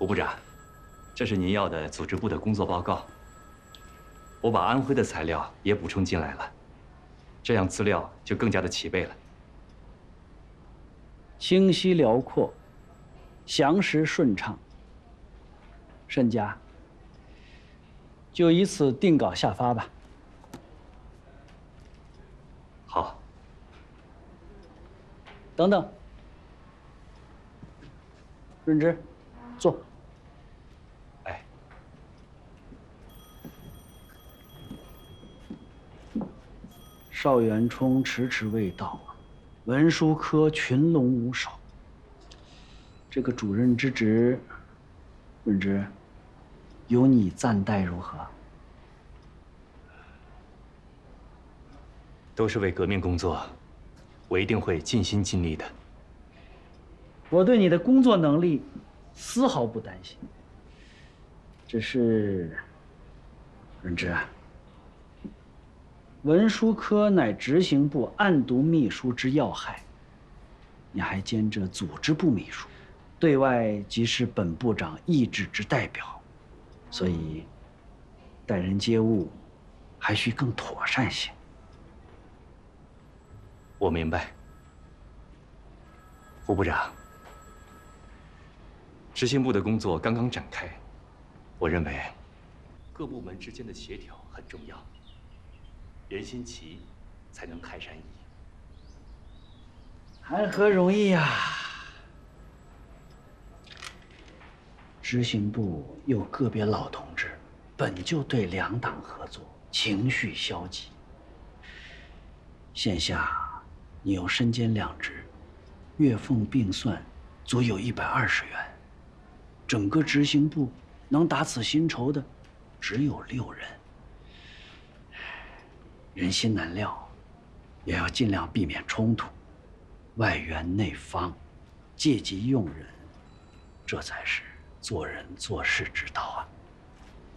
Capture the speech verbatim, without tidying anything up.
胡部长，这是您要的组织部的工作报告。我把安徽的材料也补充进来了，这样资料就更加的齐备了。 清晰辽阔，详实顺畅。沈家，就以此定稿下发吧。 好。 等等，润之，坐。 哎。 邵元冲迟迟未到，文书科群龙无首。这个主任之职，润之，由你暂代如何？ 都是为革命工作，我一定会尽心尽力的。 我对你的工作能力丝毫不担心，只是，润之，文书科乃执行部案牍秘书之要害，你还兼着组织部秘书，对外即是本部长意志之代表，所以待人接物还需更妥善些。 我明白，胡部长。执行部的工作刚刚展开，我认为各部门之间的协调很重要，人心齐，才能泰山移。 谈何容易呀！执行部有个别老同志，本就对两党合作情绪消极。现下你又身兼两职，月俸并算，足有一百二十元。整个执行部能打此薪酬的，只有六人。人心难料，也要尽量避免冲突，外圆内方，借机用人，这才是做人做事之道啊。